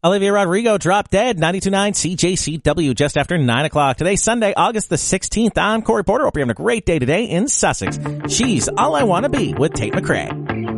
Olivia Rodrigo, Drop Dead, 92.9 CJCW, just after 9 o'clock. Today, Sunday, August the 16th. I'm Corey Porter. Hope you're having a great day today in Sussex. She's All I Want to Be with Tate McRae.